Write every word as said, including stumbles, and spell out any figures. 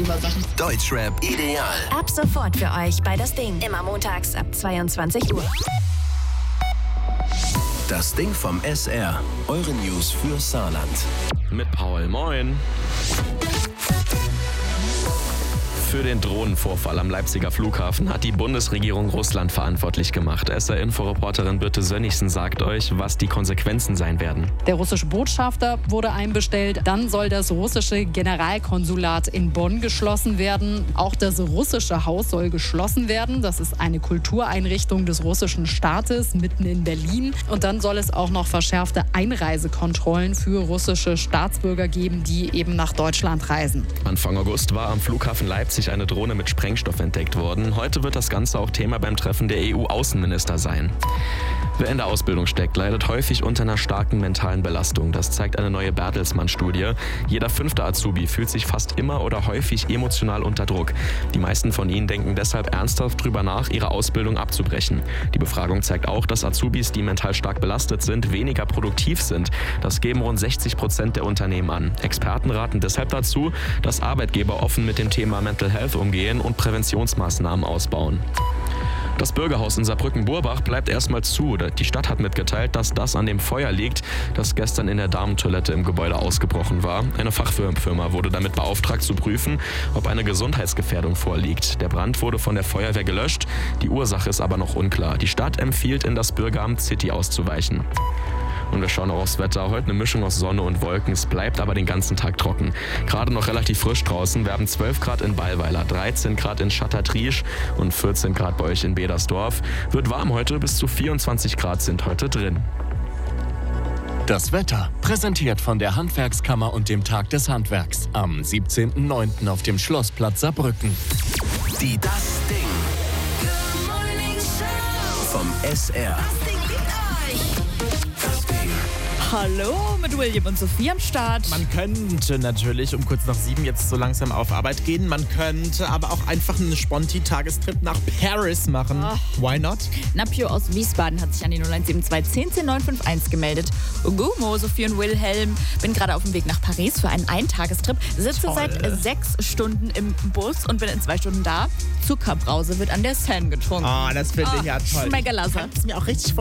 über Sachen. Deutschrap ideal. Ab sofort für euch bei Das Ding. Immer montags ab zweiundzwanzig Uhr. Das Ding vom S R. Eure News für Saarland. Mit Paul, moin. Für den Drohnenvorfall am Leipziger Flughafen hat die Bundesregierung Russland verantwortlich gemacht. S R-Info-Reporterin Birte Sönnigsen sagt euch, was die Konsequenzen sein werden. Der russische Botschafter wurde einbestellt. Dann soll das russische Generalkonsulat in Bonn geschlossen werden. Auch das russische Haus soll geschlossen werden. Das ist eine Kultureinrichtung des russischen Staates mitten in Berlin. Und dann soll es auch noch verschärfte Einreisekontrollen für russische Staatsbürger geben, die eben nach Deutschland reisen. Anfang August war am Flughafen Leipzig eine Drohne mit Sprengstoff entdeckt worden. Heute wird das Ganze auch Thema beim Treffen der E U-Außenminister sein. Wer in der Ausbildung steckt, leidet häufig unter einer starken mentalen Belastung. Das zeigt eine neue Bertelsmann-Studie. Jeder fünfte Azubi fühlt sich fast immer oder häufig emotional unter Druck. Die meisten von ihnen denken deshalb ernsthaft drüber nach, ihre Ausbildung abzubrechen. Die Befragung zeigt auch, dass Azubis, die mental stark belastet sind, weniger produktiv sind. Das geben rund sechzig Prozent der Unternehmen an. Experten raten deshalb dazu, dass Arbeitgeber offen mit dem Thema Mental Health umgehen und Präventionsmaßnahmen ausbauen. Das Bürgerhaus in Saarbrücken-Burbach bleibt erstmal zu. Die Stadt hat mitgeteilt, dass das an dem Feuer liegt, das gestern in der Damentoilette im Gebäude ausgebrochen war. Eine Fachfirma wurde damit beauftragt zu prüfen, ob eine Gesundheitsgefährdung vorliegt. Der Brand wurde von der Feuerwehr gelöscht, die Ursache ist aber noch unklar. Die Stadt empfiehlt, in das Bürgeramt City auszuweichen. Und wir schauen auch aufs Wetter. Heute eine Mischung aus Sonne und Wolken. Es bleibt aber den ganzen Tag trocken. Gerade noch relativ frisch draußen. Wir haben zwölf Grad in Ballweiler, dreizehn Grad in Schattatriesch und vierzehn Grad bei euch in Bedersdorf. Wird warm heute, bis zu vierundzwanzig Grad sind heute drin. Das Wetter, präsentiert von der Handwerkskammer und dem Tag des Handwerks. Am siebzehnten neunten auf dem Schlossplatz Saarbrücken. Die Das Ding vom S R. Hallo, mit William und Sophie am Start. Man könnte natürlich um kurz nach sieben jetzt so langsam auf Arbeit gehen. Man könnte aber auch einfach einen Sponti-Tagestrip nach Paris machen. Ach. Why not? Napio aus Wiesbaden hat sich an die null eins sieben zwei zehn zehn neun fünf eins gemeldet. Gumo, Sophie und Wilhelm. Bin gerade auf dem Weg nach Paris für einen Eintagestrip. Sitze Toll. seit sechs Stunden im Bus und bin in zwei Stunden da. Zuckerbrause wird an der Seine getrunken. Oh, das finde ich ja toll. Schmeckerlasse. Ich kann es mir auch richtig